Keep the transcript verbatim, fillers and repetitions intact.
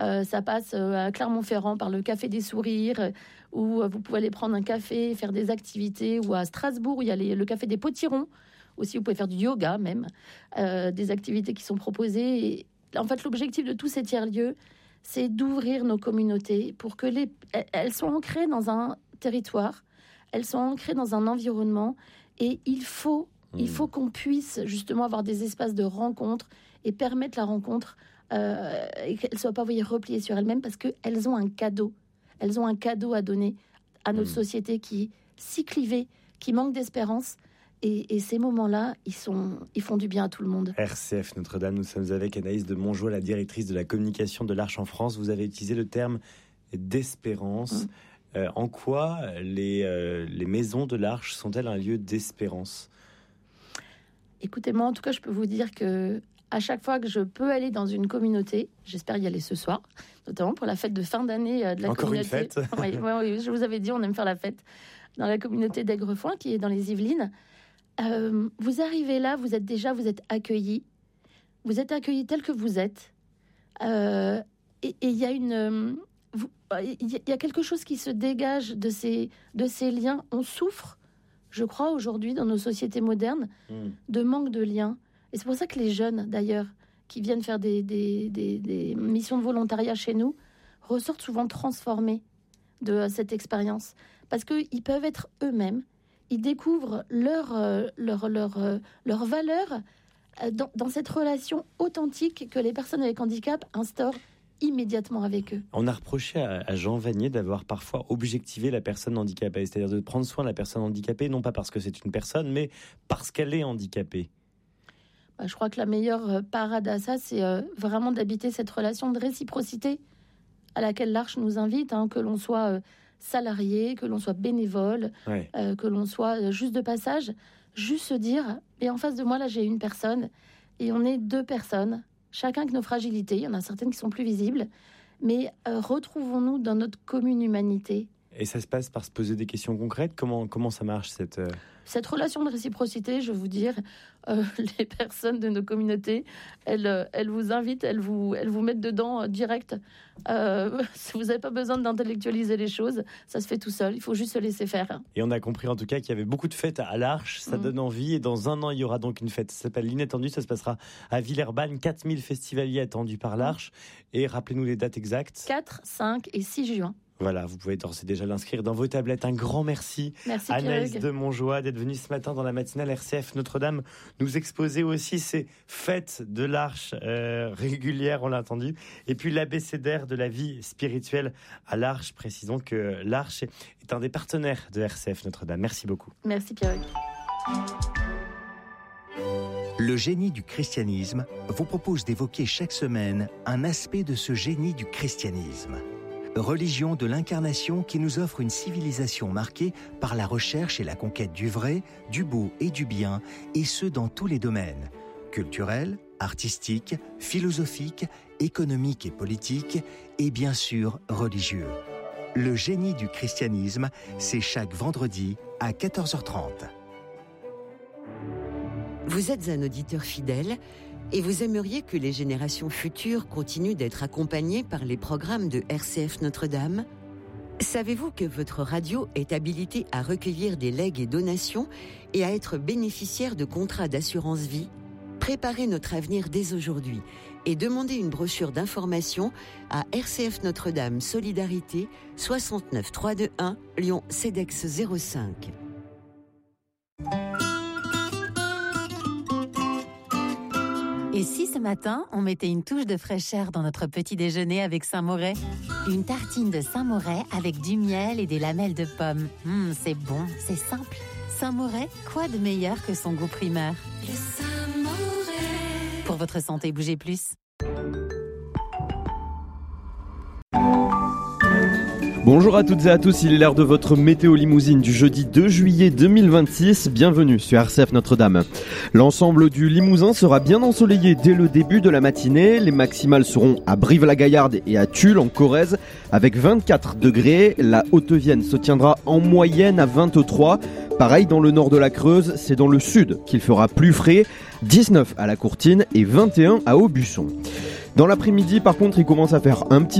Euh, ça passe euh, à Clermont-Ferrand par le Café des Sourires, euh, où euh, vous pouvez aller prendre un café, faire des activités, ou à Strasbourg, où il y a les, le Café des Potirons. Aussi, vous pouvez faire du yoga même, euh, des activités qui sont proposées. Et, en fait, l'objectif de tous ces tiers-lieux, c'est d'ouvrir nos communautés pour que les, elles soient ancrées dans un territoire, elles sont ancrées dans un environnement, et il faut, mmh. il faut qu'on puisse justement avoir des espaces de rencontre et permettre la rencontre euh, et qu'elles ne soient pas voyez, repliées sur elles-mêmes, parce qu'elles ont un cadeau. Elles ont un cadeau à donner à notre mmh. société qui est si clivée, qui manque d'espérance. Et, et ces moments-là, ils, sont, ils font du bien à tout le monde. R C F Notre-Dame, nous sommes avec Anaïs de Montjoie, la directrice de la communication de l'Arche en France. Vous avez utilisé le terme d'espérance. Mmh. Euh, en quoi les, euh, les maisons de l'Arche sont-elles un lieu d'espérance ? Écoutez, moi, en tout cas, je peux vous dire que à chaque fois que je peux aller dans une communauté, j'espère y aller ce soir, notamment pour la fête de fin d'année euh, de la Encore communauté. Encore une fête. Oui, oui, oui, je vous avais dit, on aime faire la fête dans la communauté d'Aigrefoin, qui est dans les Yvelines. Euh, vous arrivez là, vous êtes déjà, vous êtes accueillis. Vous êtes accueillis tel que vous êtes. Euh, et il y a une... Il y a quelque chose qui se dégage de ces, de ces liens. On souffre, je crois, aujourd'hui, dans nos sociétés modernes, mmh. de manque de liens. Et c'est pour ça que les jeunes, d'ailleurs, qui viennent faire des, des, des, des missions de volontariat chez nous, ressortent souvent transformés de cette expérience. Parce qu'ils peuvent être eux-mêmes. Ils découvrent leur, euh, leur, leur, euh, leur valeur euh, dans, dans cette relation authentique que les personnes avec handicap instaurent immédiatement avec eux. On a reproché à, à Jean Vanier d'avoir parfois objectivé la personne handicapée, c'est-à-dire de prendre soin de la personne handicapée, non pas parce que c'est une personne, mais parce qu'elle est handicapée. Bah, je crois que la meilleure parade à ça, c'est euh, vraiment d'habiter cette relation de réciprocité à laquelle l'Arche nous invite, hein, que l'on soit euh, salarié, que l'on soit bénévole, ouais. euh, que l'on soit juste de passage, juste se dire, et en face de moi, là, j'ai une personne, et on est deux personnes, chacun avec nos fragilités, il y en a certaines qui sont plus visibles, mais euh, retrouvons-nous dans notre commune humanité. Et ça se passe par se poser des questions concrètes ? Comment, comment ça marche cette... Euh... Cette relation de réciprocité, je vais vous dire, euh, les personnes de nos communautés, elles, elles vous invitent, elles vous, elles vous mettent dedans euh, direct. Euh, vous n'avez pas besoin d'intellectualiser les choses, ça se fait tout seul, il faut juste se laisser faire. Et on a compris en tout cas qu'il y avait beaucoup de fêtes à l'Arche, ça mmh. donne envie. Et dans un an, il y aura donc une fête, ça s'appelle l'Inattendu, ça se passera à Villeurbanne, quatre mille festivaliers attendus par l'Arche. Et rappelez-nous les dates exactes. quatre, cinq et six juin. Voilà, vous pouvez d'ores et déjà l'inscrire dans vos tablettes. Un grand merci, merci Anaïs de Montjoie d'être venue ce matin dans la matinale R C F Notre-Dame nous exposer aussi ces fêtes de l'Arche euh, régulières, on l'a entendu, et puis l'abécédaire de la vie spirituelle à l'Arche. Précisons que l'Arche est un des partenaires de R C F Notre-Dame. Merci beaucoup. Merci Pierre. Le génie du christianisme vous propose d'évoquer chaque semaine un aspect de ce génie du christianisme. Religion de l'incarnation qui nous offre une civilisation marquée par la recherche et la conquête du vrai, du beau et du bien, et ce dans tous les domaines, culturels, artistiques, philosophiques, économiques et politiques, et bien sûr religieux. Le génie du christianisme, c'est chaque vendredi à quatorze heures trente. Vous êtes un auditeur fidèle et vous aimeriez que les générations futures continuent d'être accompagnées par les programmes de R C F Notre-Dame ? Savez-vous que votre radio est habilitée à recueillir des legs et donations et à être bénéficiaire de contrats d'assurance vie ? Préparez notre avenir dès aujourd'hui et demandez une brochure d'information à R C F Notre-Dame Solidarité soixante-neuf trois deux un Lyon CEDEX zéro cinq. Et si ce matin, on mettait une touche de fraîcheur dans notre petit déjeuner avec Saint-Moret ? Une tartine de Saint-Moret avec du miel et des lamelles de pommes. Mmh, c'est bon, c'est simple. Saint-Moret, quoi de meilleur que son goût primeur ? Le Saint-Moret. Pour votre santé, bougez plus. Bonjour à toutes et à tous, il est l'heure de votre météo limousine du jeudi deux juillet deux mille vingt-six. Bienvenue sur R C F Notre-Dame. L'ensemble du Limousin sera bien ensoleillé dès le début de la matinée. Les maximales seront à Brive-la-Gaillarde et à Tulle en Corrèze avec vingt-quatre degrés. La Haute-Vienne se tiendra en moyenne à vingt-trois. Pareil dans le nord de la Creuse, c'est dans le sud qu'il fera plus frais. dix-neuf à la Courtine et vingt et un à Aubusson. Dans l'après-midi, par contre, il commence à faire un petit